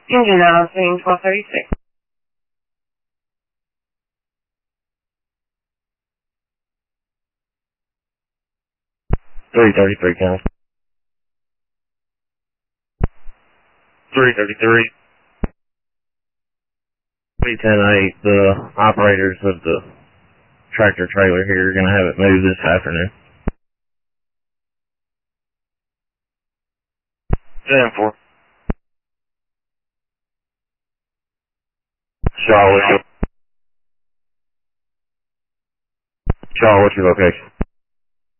Engine out on scene 1236. 333 count. 333. 310-8, the operators of the tractor trailer here are going to have it moved this afternoon. 10-4. Shaw, what's your location?